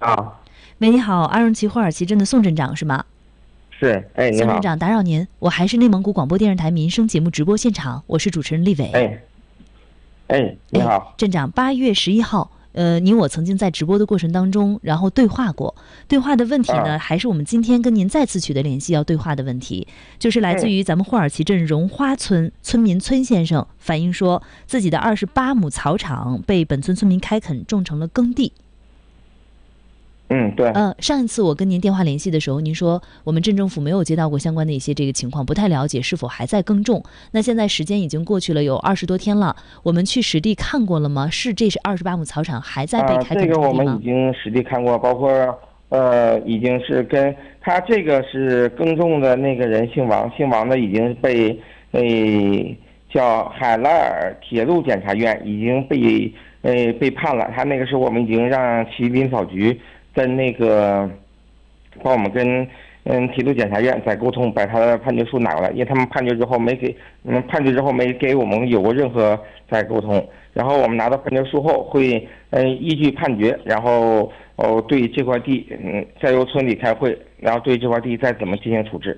啊， 喂，你好，阿荣旗霍尔旗镇的宋镇长是吗？ 是，哎，你好， 宋镇长，打扰您，我还是内蒙古广播电视台民生节目直播现场，我是主持人丽伟。 哎，哎，你好， 镇长8月11号，你我曾经在直播的过程当中，然后对话过，对话的问题呢，还是我们今天跟您再次取得联系要对话的问题，就是来自于咱们霍尔旗镇荣花村村民村先生反映说，自己的28亩草场被本村村民开垦种成了耕地。 对， 上一次我跟您电话联系的时候，您说我们镇政府没有接到过相关的一些这个情况，不太了解是否还在耕种。那现在时间已经过去了有20多天了，我们去实地看过了吗？这是28亩草场还在被开垦种地吗？ 这个我们已经实地看过，包括已经是跟他这个是耕种的那个人姓王，姓王的已经被叫海拉尔铁路检察院已经被判了，他那个是我们已经让吉林草局跟那个帮我们跟铁路检察院在沟通，把他的判决书拿过来，因为他们判决之后没给我们有过任何在沟通，然后我们拿到判决书后会依据判决，然后对这块地再由村里开会，然后对这块地再怎么进行处置。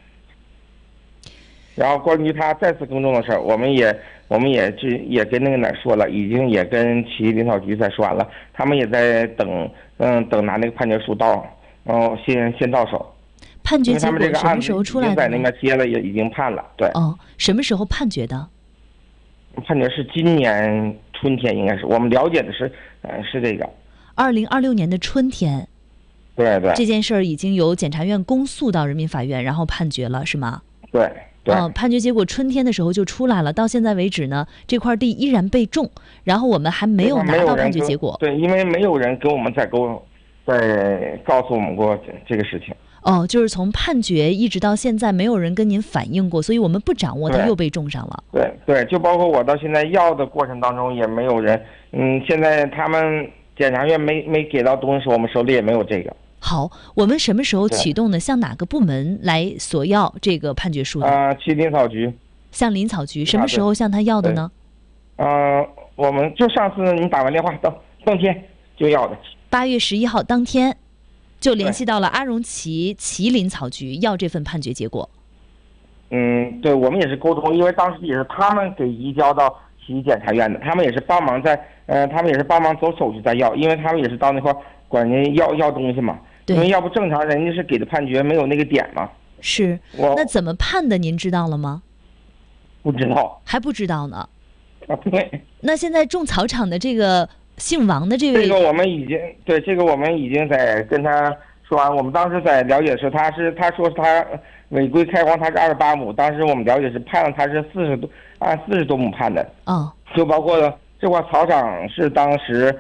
然后关于他再次耕种的事儿，我们也跟那个哪儿说了，已经也跟齐林草局在说完了，他们也在等拿那个判决书到，然后先到手。 判决结果什么时候出来的？ 在那边接了，也已经判了。对。 什么时候判决的？ 判决是今年春天，应该是我们了解的是这个。 2026年的春天。 对对。 这件事儿已经由检察院公诉到人民法院，然后判决了，是吗？ 对。 判决结果春天的时候就出来了，到现在为止呢，这块地依然被种，然后我们还没有拿到判决结果。 对，因为没有人跟我们在告诉我们过这个事情。 就是从判决一直到现在，没有人跟您反映过，所以我们不掌握它又被种上了。 对，就包括我到现在要的过程当中也没有人，现在他们检察院没给到东西，我们手里也没有这个。 好，我们什么时候启动呢？向哪个部门来索要这个判决书呢？ 去林草局。 向林草局，什么时候向他要的呢？ 我们就上次你打完电话当天就要的。 8月11号当天，就联系到了阿荣旗麒麟草局要这份判决结果。 对，我们也是沟通，因为当时也是他们给移交到西检察院的，他们也是帮忙走手续在要，因为他们也是到那块管人要东西嘛。因为要不正常人家是给的判决没有那个点嘛。 是。那怎么判的？您知道了吗？ 不知道。 还不知道呢。 对。 那现在种草场的这个姓王的这位， 这个我们已经在跟他说完。我们当时在了解的时候，他说他违规开荒，他是28亩，当时我们了解是判了他是按40多亩判的。就包括这块草场是当时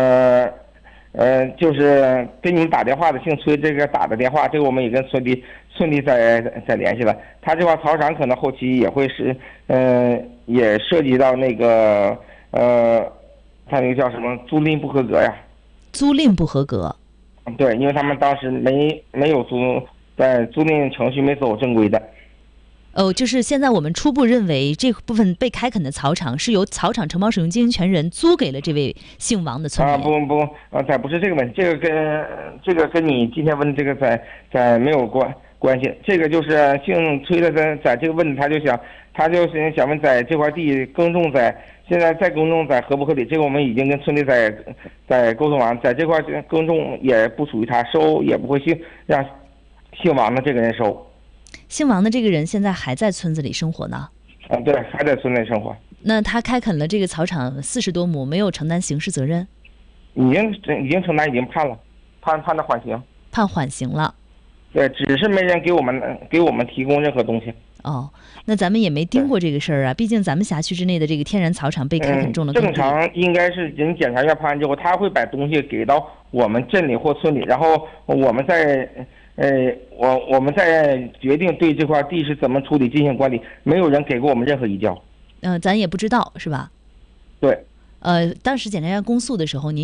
就是给你们打电话的姓崔这个打的电话，这个我们也跟村里在联系了。他这块草场可能后期也会也涉及到那个他那个叫什么租赁不合格呀？ 租赁不合格。 对，因为他们当时没有在租赁程序没走正规的。 就是现在我们初步认为这部分被开垦的草场是由草场承包使用经营权人租给了这位姓王的村民。 不是这个问题，这个跟你今天问的这个在没有关系。这个就是姓崔的在这个问题，他就是想问在这块地耕种现在再耕种合不合理？这个我们已经跟村里在沟通完，在这块耕种也不属于他收，也不会让姓王的这个人收。 姓王的这个人现在还在村子里生活呢。 对，还在村内生活。 那他开垦了这个草场40多亩，没有承担刑事责任？ 已经承担，已经判了，判的缓刑。 判缓刑了。 对，只是没人给我们提供任何东西。 那咱们也没盯过这个事儿啊，毕竟咱们辖区之内的这个天然草场被开垦种了耕地。 正常应该是人检察院判完之后，他会把东西给到我们镇里或村里，然后我们再决定对这块地是怎么处理进行管理，没有人给过我们任何移交。 咱也不知道是吧？ 对。 当时检察院公诉的时候，您